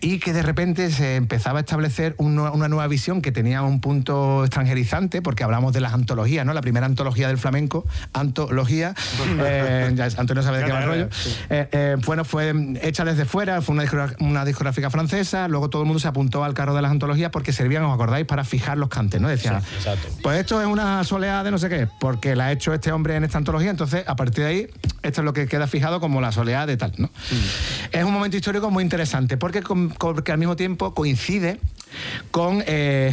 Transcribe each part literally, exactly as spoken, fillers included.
y que de repente se empezaba a establecer un, una nueva visión que tenía un punto extranjerizante, porque hablamos de las antologías, ¿no? La primera antología del flamenco, antología, eh, ya Antonio sabe de qué va el rollo, eh, eh, bueno, fue hecha desde fuera, fue una discográfica, una discográfica francesa, luego todo el mundo se apuntó al carro de las antologías porque servían, ¿os acordáis?, para fijar los cantes, ¿no? Decían, sí, exacto. Pues esto es una soleá de no sé qué, porque la ha hecho este hombre en esta antología, entonces a partir de ahí esto es lo que queda fijado como la soleá de tal, ¿no? Mm. Es un momento histórico muy interesante porque, porque al mismo tiempo coincide con eh,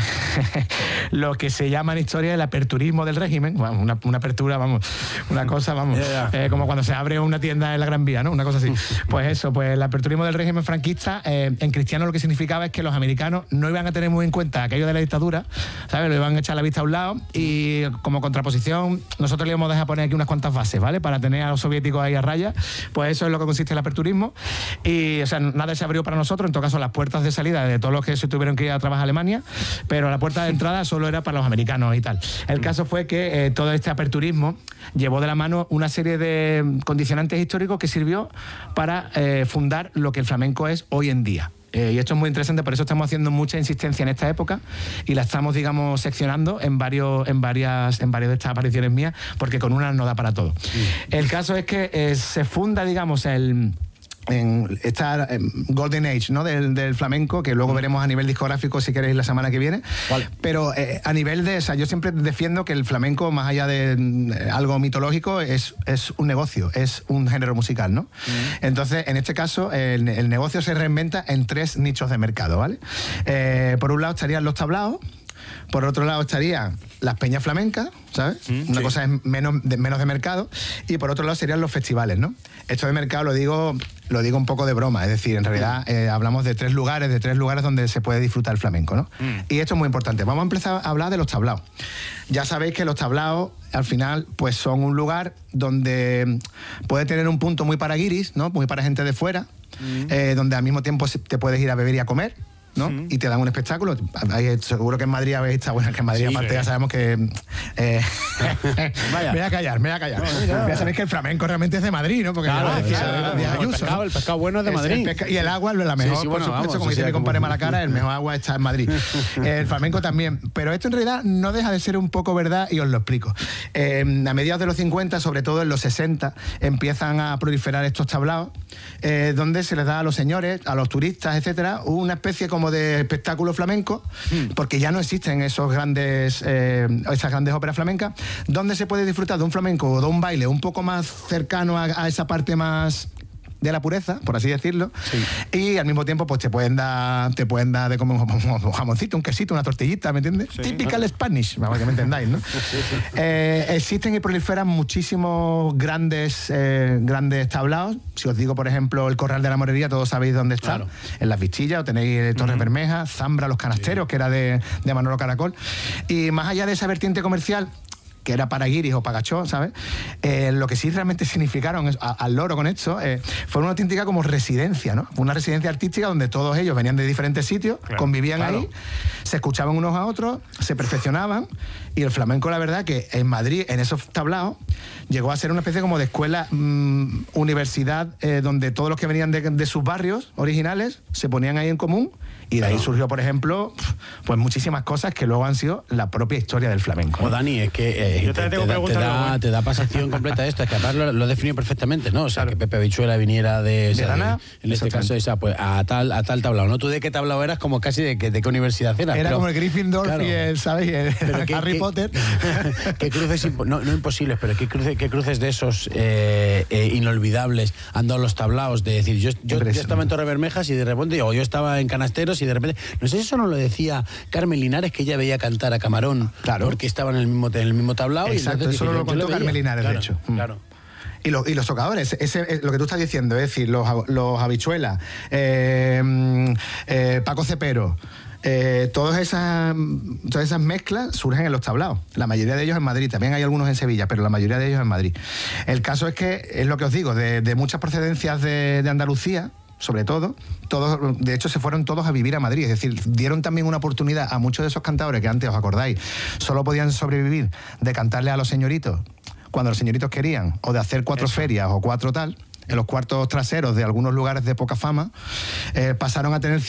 lo que se llama en historia el aperturismo del régimen, bueno, una, una apertura, vamos, una cosa, vamos, yeah, yeah. Eh, como cuando se abre una tienda en la Gran Vía, ¿no? Una cosa así. Pues eso, pues el aperturismo del régimen franquista, eh, en cristiano lo que significaba es que los americanos no iban a tener muy en cuenta aquello de la dictadura, ¿sabes? Lo iban a echar la vista a un lado y como contraposición nosotros le íbamos a dejar poner aquí unas cuantas bases, ¿vale? Para tener a los soviéticos ahí a raya, pues eso es lo que consiste el aperturismo y, o sea, nada se abrió para nosotros, en todo caso las puertas de salida de todos los que se tuvieron que ir a trabajar a Alemania, pero la puerta de entrada solo era para los americanos y tal. El caso fue que eh, todo este aperturismo llevó de la mano una serie de condicionantes históricos que sirvió para eh, fundar lo que el flamenco es hoy en día. Eh, y esto es muy interesante, por eso estamos haciendo mucha insistencia en esta época y la estamos, digamos, seccionando en varios, en varias, en varias de estas apariciones mías, porque con una no da para todo. Sí. El caso es que eh, se funda, digamos, el... en esta Golden Age, ¿no? del, del flamenco, que luego veremos a nivel discográfico si queréis la semana que viene. Vale. Pero eh, a nivel de, o sea, yo siempre defiendo que el flamenco, más allá de eh, algo mitológico, es, es un negocio, es un género musical, ¿no? Uh-huh. Entonces, en este caso, el, el negocio se reinventa en tres nichos de mercado, ¿vale? Eh, por un lado estarían los tablaos, por otro lado estarían las peñas flamencas, ¿sabes? Mm, Una sí. cosa es menos de, menos de mercado, y por otro lado serían los festivales, ¿no? Esto de mercado lo digo, lo digo un poco de broma, es decir, en realidad eh, hablamos de tres lugares, de tres lugares donde se puede disfrutar el flamenco, ¿no? Mm. Y esto es muy importante. Vamos a empezar a hablar de los tablaos. Ya sabéis que los tablaos, al final, pues son un lugar donde puede tener un punto muy para guiris, ¿no? Muy para gente de fuera, mm. eh, donde al mismo tiempo te puedes ir a beber y a comer, ¿no? Sí. Y te dan un espectáculo. Seguro que en Madrid habéis estado, bueno, que en Madrid sí, aparte sí. ya sabemos que eh, me voy a callar, me voy a callar. No, no, ya sabéis que el flamenco realmente es de Madrid, ¿no? Porque claro, ya, decía, no, no, Ayuso, el, pescado, ¿no? el pescado bueno es de Madrid. El pesca, y el agua es la mejor, sí, sí, bueno, por supuesto, vamos, como dice mi compadre Malacara, el mejor agua está en Madrid. El flamenco también. Pero esto en realidad no deja de ser un poco verdad y os lo explico. Eh, a mediados de los cincuenta, sobre todo en los sesenta, empiezan a proliferar estos tablaos, eh, donde se les da a los señores, a los turistas, etcétera, una especie como de espectáculo flamenco, porque ya no existen esos grandes eh, esas grandes óperas flamencas, donde se puede disfrutar de un flamenco o de un baile un poco más cercano a, a esa parte más de la pureza, por así decirlo, sí. Y al mismo tiempo pues te pueden dar te pueden dar de como un jamoncito, un quesito, una tortillita, ¿me entiendes? Sí, Typical ¿no? Spanish, vamos, que me entendáis, ¿no? Sí, sí. Eh, existen y proliferan muchísimos grandes eh, grandes tablaos. Si os digo, por ejemplo, el Corral de la Morería, todos sabéis dónde está, claro. En Las Vistillas, o tenéis Torres uh-huh. Bermejas, Zambra, Los Canasteros, sí. que era de, de Manolo Caracol. Y más allá de esa vertiente comercial, que era para guiris o para gachó, ¿sabes? Eh, lo que sí realmente significaron a, al loro con esto eh, fue una auténtica como residencia, ¿no? Una residencia artística donde todos ellos venían de diferentes sitios, claro, convivían claro. ahí, se escuchaban unos a otros, se perfeccionaban, y el flamenco, la verdad, que en Madrid, en esos tablaos, llegó a ser una especie como de escuela, mmm, universidad, eh, donde todos los que venían de, de sus barrios originales se ponían ahí en común, y de ahí claro. surgió, por ejemplo, pues muchísimas cosas que luego han sido la propia historia del flamenco. O Dani, es que eh, Yo te, te, te, da, te, da, te da pasación completa esto, es que además lo, lo definió perfectamente, ¿no? O sea, claro. que Pepe Habichuela viniera de... De Gana, en este caso, esa, pues, a tal a tal tablao, ¿no? Tú de qué tablao eras, como casi de, de, de qué universidad eras. Era pero, como el Gryffindor, claro. y el, ¿sabes? Y el qué, Harry qué, Potter. ¿Qué cruces, impo no, no imposibles, pero qué cruces, qué cruces de esos eh, eh, inolvidables han dado los tablaos? De decir, yo, yo, yo estaba en Torres Bermejas y de repente, o yo estaba en Canasteros y de repente... No sé si eso no lo decía Carmen Linares, que ella veía cantar a Camarón, claro. porque estaban en el mismo, en el mismo tablao. Exacto, y eso lo contó Carmen Linares, claro, de hecho. Claro. Y los, y los tocadores, ese, es lo que tú estás diciendo, es decir, los, los Habichuelas, eh, eh, Paco Cepero, eh, todas, esas, todas esas mezclas surgen en los tablaos. La mayoría de ellos en Madrid, también hay algunos en Sevilla, pero la mayoría de ellos en Madrid. El caso es que, es lo que os digo, de, de muchas procedencias de, de Andalucía, sobre todo, todos, de hecho se fueron todos a vivir a Madrid, es decir, dieron también una oportunidad a muchos de esos cantadores que antes, os acordáis, solo podían sobrevivir de cantarle a los señoritos cuando los señoritos querían, o de hacer cuatro Eso. ferias o cuatro tal, en los cuartos traseros de algunos lugares de poca fama, eh, pasaron a tener